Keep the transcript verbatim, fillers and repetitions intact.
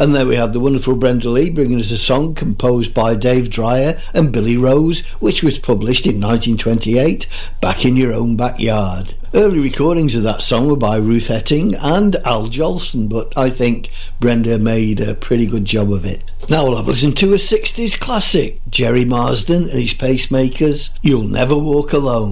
And there we had the wonderful Brenda Lee bringing us a song composed by Dave Dreyer and Billy Rose, which was published in nineteen twenty-eight, Back in Your Own Backyard. Early recordings of that song were by Ruth Etting and Al Jolson, but I think Brenda made a pretty good job of it. Now we'll have a listen to a sixties classic, Jerry Marsden and his Pacemakers, You'll Never Walk Alone.